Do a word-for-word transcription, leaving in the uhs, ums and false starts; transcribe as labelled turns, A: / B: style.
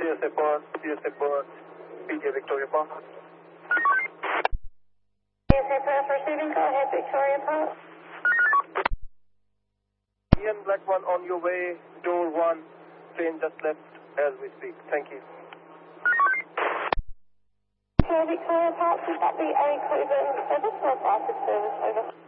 A: C S A Perth, C S A Perth, P J Victoria Park.
B: C S A Perth receiving, go ahead, Victoria Park.
A: Ian Black One on your way, door one, train just left as we speak. Thank you.
B: Okay, Victoria Park, would that be a Cleveland service or a Barford service, over?